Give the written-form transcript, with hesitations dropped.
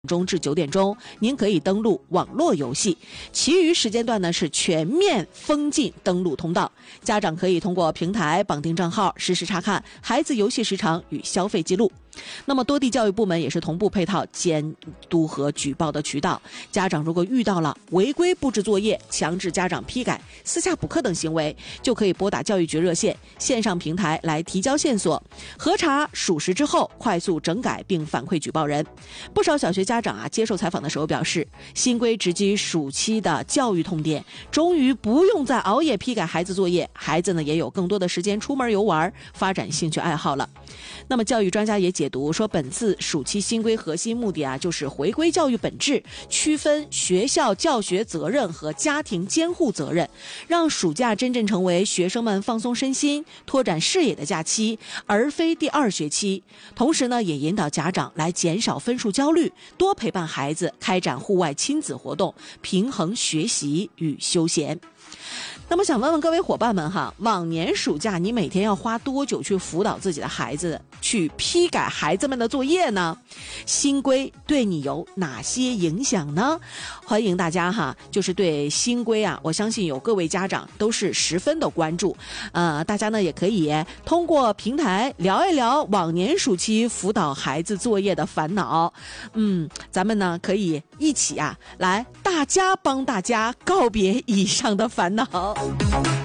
钟至9点钟，您可以登录网络游戏，其余时间段呢是全面封禁登录通道。家长可以通过平台绑定账号，实时查看孩子游戏时长与消费记录。那么多地教育部门也是同步配套监督和举报的渠道，家长如果遇到了违规布置作业、强制家长批改、私下补课等行为，就可以拨打教育局热线线上平台来提交线索，核查属实之后快速整改并反馈举报人。不少小学家长接受采访的时候表示，新规直击暑期的教育痛点，终于不用再熬夜批改孩子作业，孩子呢也有更多的时间出门游玩，发展兴趣爱好了。那么教育专家也解读说，本次暑期新规核心目的就是回归教育本质，区分学校教学责任和家庭监护责任，让暑假真正成为学生们放松身心、拓展视野的假期，而非第2学期。同时呢，也引导家长来减少分数焦虑，多陪伴孩子开展户外亲子活动，平衡学习与休闲。那么想问问各位伙伴们往年暑假你每天要花多久去辅导自己的孩子，去批改孩子们的作业呢？新规对你有哪些影响呢？欢迎大家就是对新规我相信有各位家长都是十分的关注。大家呢也可以通过平台聊一聊往年暑期辅导孩子作业的烦恼。咱们呢可以一起来大家帮大家告别以上的烦恼。